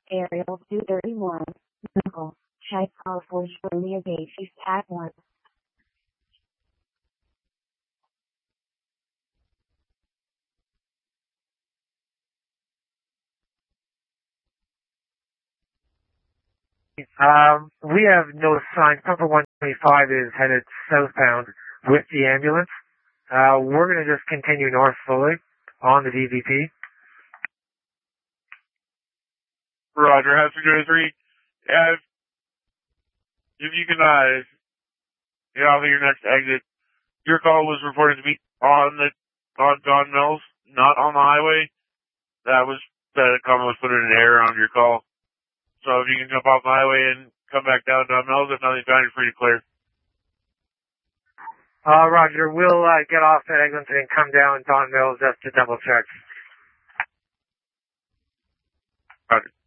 Ariel 231, Nickel, Chai Call for Romeo Basis at 1. We have no sign. Number 125 is headed southbound with the ambulance. We're going to just continue north slowly on the DVP. Roger, Hazard 3. If you can, get off of your next exit. Your call was reported to be on Don Mills, not on the highway. That comment was put in an error on your call. So if you can jump off the highway and come back down Don Mills, if nothing's found, you're free to clear. Roger, we'll get off at Eglinton and come down Don Mills just to double check. Roger.